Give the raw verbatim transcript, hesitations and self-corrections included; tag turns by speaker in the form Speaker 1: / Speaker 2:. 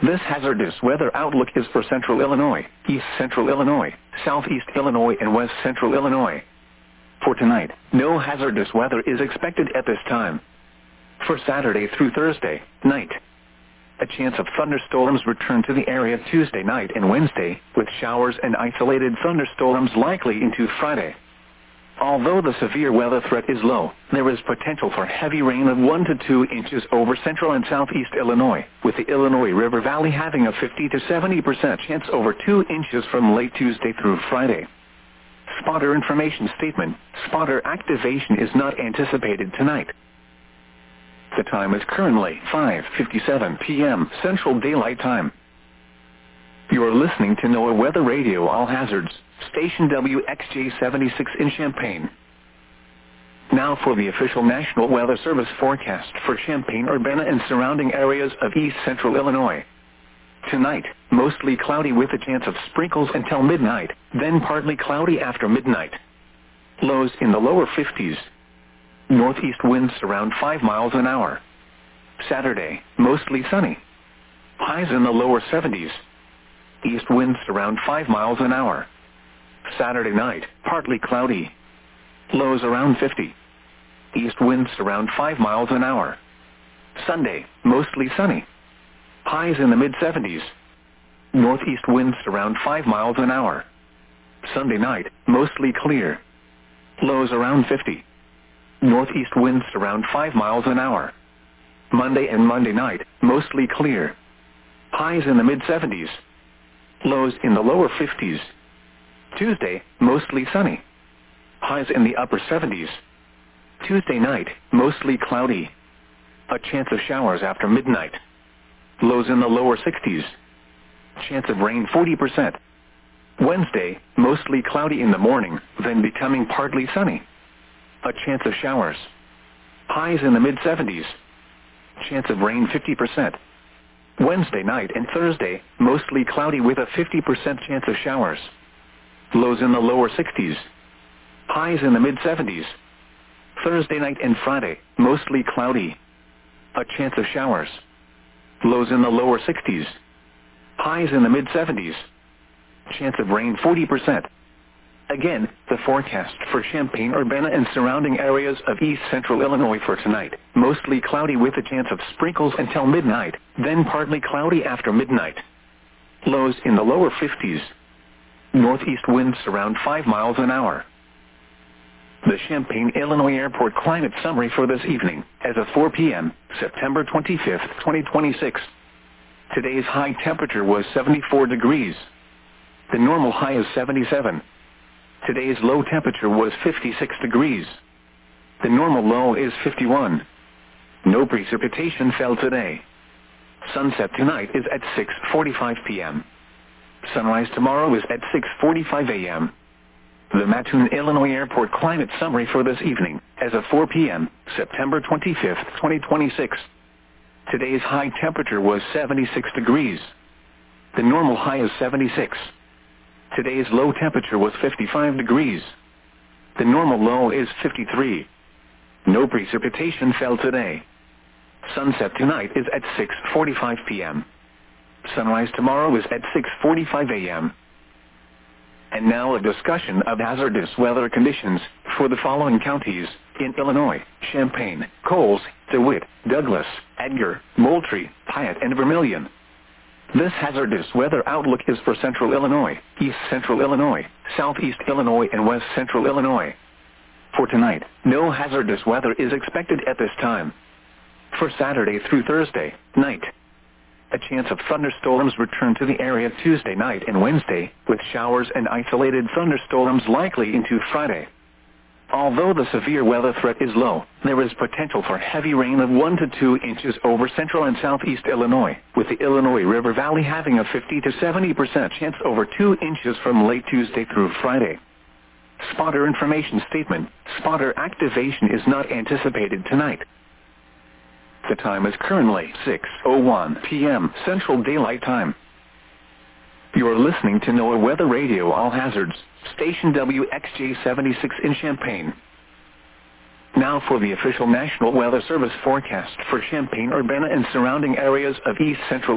Speaker 1: This hazardous weather outlook is for central Illinois, east central Illinois, southeast Illinois, and west central Illinois. For tonight, no hazardous weather is expected at this time. For Saturday through Thursday night, a chance of thunderstorms return to the area Tuesday night and Wednesday, with showers and isolated thunderstorms likely into Friday. Although the severe weather threat is low, there is potential for heavy rain of one to two inches over central and southeast Illinois, with the Illinois River Valley having a fifty to seventy percent chance over two inches from late Tuesday through Friday. Spotter information statement: spotter activation is not anticipated tonight. The time is currently five fifty-seven p m Central Daylight Time. You are listening to NOAA Weather Radio All Hazards, station W X J seventy-six in Champaign. Now for the official National Weather Service forecast for Champaign-Urbana and surrounding areas of east central Illinois. Tonight, mostly cloudy with a chance of sprinkles until midnight, then partly cloudy after midnight. Lows in the lower fifties. Northeast winds around five miles an hour. Saturday, mostly sunny. Highs in the lower seventies. East winds around five miles an hour. Saturday night, partly cloudy. Lows around fifty. East winds around five miles an hour. Sunday, mostly sunny. Highs in the mid seventies. Northeast winds around five miles an hour. Sunday night, mostly clear. Lows around fifty. Northeast winds around five miles an hour. Monday and Monday night, mostly clear. Highs in the mid seventies. Lows in the lower fifties. Tuesday, mostly sunny. Highs in the upper seventies. Tuesday night, mostly cloudy. A chance of showers after midnight. Lows in the lower sixties. Chance of rain forty percent. Wednesday, mostly cloudy in the morning, then becoming partly sunny. A chance of showers. Highs in the mid seventies. Chance of rain fifty percent. Wednesday night and Thursday, mostly cloudy with a fifty percent chance of showers. Lows in the lower sixties. Highs in the mid seventies. Thursday night and Friday, mostly cloudy. A chance of showers. Lows in the lower sixties. Highs in the mid seventies. Chance of rain forty percent. Again, the forecast for Champaign-Urbana and surrounding areas of east central Illinois for tonight. Mostly cloudy with a chance of sprinkles until midnight, then partly cloudy after midnight. Lows in the lower fifties. Northeast winds around five miles an hour. The Champaign, Illinois Airport climate summary for this evening, as of four p m, September twenty-fifth, twenty twenty-six. Today's high temperature was seventy-four degrees. The normal high is seventy-seven. Today's low temperature was fifty-six degrees. The normal low is fifty-one. No precipitation fell today. Sunset tonight is at six forty-five p m Sunrise tomorrow is at six forty-five a m The Mattoon, Illinois Airport climate summary for this evening, as of four p m, September twenty-fifth, twenty twenty-six. Today's high temperature was seventy-six degrees. The normal high is seventy-six. Today's low temperature was fifty-five degrees. The normal low is fifty-three. No precipitation fell today. Sunset tonight is at six forty-five p m Sunrise tomorrow is at six forty-five a m And now a discussion of hazardous weather conditions for the following counties in Illinois: Champaign, Coles, DeWitt, Douglas, Edgar, Moultrie, Piatt, and Vermilion. This hazardous weather outlook is for central Illinois, east central Illinois, southeast Illinois, and west central Illinois. For tonight, no hazardous weather is expected at this time. For Saturday through Thursday night, a chance of thunderstorms return to the area Tuesday night and Wednesday, with showers and isolated thunderstorms likely into Friday. Although the severe weather threat is low, there is potential for heavy rain of one to two inches over central and southeast Illinois, with the Illinois River Valley having a fifty to seventy percent chance over two inches from late Tuesday through Friday. Spotter information statement: spotter activation is not anticipated tonight. The time is currently six oh one p m Central Daylight Time. You are listening to NOAA Weather Radio All Hazards, station W X J seventy-six in Champaign. Now for the official National Weather Service forecast for Champaign, Urbana, and surrounding areas of east central